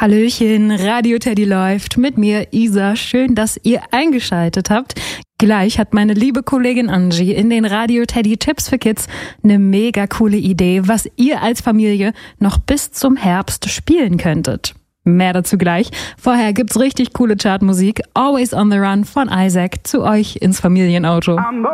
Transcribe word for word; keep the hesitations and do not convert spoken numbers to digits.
Hallöchen, Radio Teddy läuft mit mir, Isa. Schön, dass ihr eingeschaltet habt. Gleich hat meine liebe Kollegin Angie in den Radio Teddy Tipps für Kids eine mega coole Idee, was ihr als Familie noch bis zum Herbst spielen könntet. Mehr dazu gleich. Vorher gibt's richtig coole Chartmusik. Always on the Run von Isaac zu euch ins Familienauto.